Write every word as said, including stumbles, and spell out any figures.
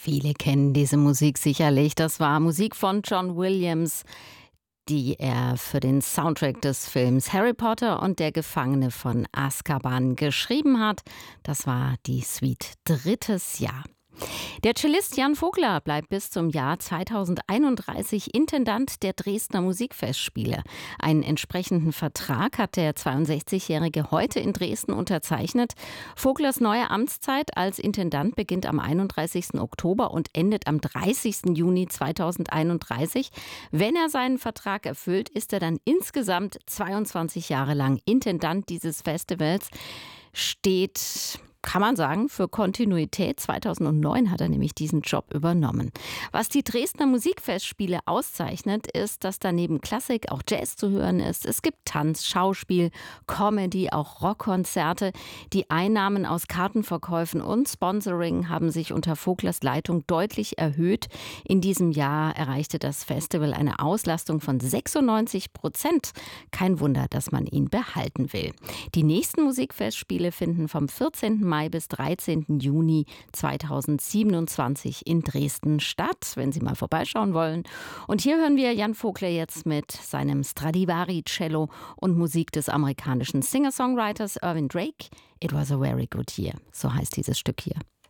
Viele kennen diese Musik sicherlich. Das war Musik von John Williams, die er für den Soundtrack des Films Harry Potter und der Gefangene von Azkaban geschrieben hat. Das war die Suite Drittes Jahr. Der Cellist Jan Vogler bleibt bis zum Jahr zweitausendeinunddreißig Intendant der Dresdner Musikfestspiele. Einen entsprechenden Vertrag hat der zweiundsechzigjährige heute in Dresden unterzeichnet. Voglers neue Amtszeit als Intendant beginnt am einunddreißigsten Oktober und endet am dreißigsten Juni zweitausendeinunddreißig. Wenn er seinen Vertrag erfüllt, ist er dann insgesamt zweiundzwanzig Jahre lang Intendant dieses Festivals. Steht, kann man sagen, für Kontinuität. zweitausendneun hat er nämlich diesen Job übernommen. Was die Dresdner Musikfestspiele auszeichnet, ist, dass daneben Klassik auch Jazz zu hören ist. Es gibt Tanz, Schauspiel, Comedy, auch Rockkonzerte. Die Einnahmen aus Kartenverkäufen und Sponsoring haben sich unter Voglers Leitung deutlich erhöht. In diesem Jahr erreichte das Festival eine Auslastung von sechsundneunzig Prozent. Kein Wunder, dass man ihn behalten will. Die nächsten Musikfestspiele finden vom vierzehnten Mai bis dreizehnten Juni zweitausendsiebenundzwanzig in Dresden statt, wenn Sie mal vorbeischauen wollen. Und hier hören wir Jan Vogler jetzt mit seinem Stradivari-Cello und Musik des amerikanischen Singer-Songwriters Irvin Drake. It was a very good year, so heißt dieses Stück hier.